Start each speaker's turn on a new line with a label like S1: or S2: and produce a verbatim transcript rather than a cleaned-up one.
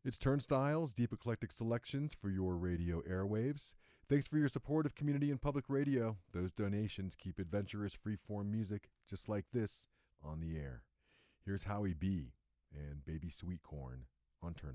S1: It's Turnstiles, deep eclectic selections for your radio airwaves. Thanks for your support of community and public radio. Those donations keep adventurous freeform music just like this on the air. Here's Howie B. and Baby Sweet Corn on Turnstiles.